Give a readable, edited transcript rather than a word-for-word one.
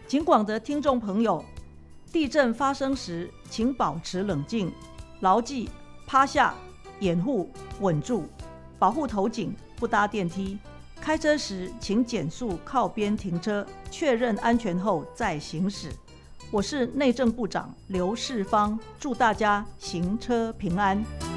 警广的听众朋友，地震发生时，请保持冷静，牢记趴下、掩护、稳住，保护头颈，不搭电梯。开车时，请减速靠边停车，确认安全后再行驶。我是内政部长刘世芳，祝大家行车平安。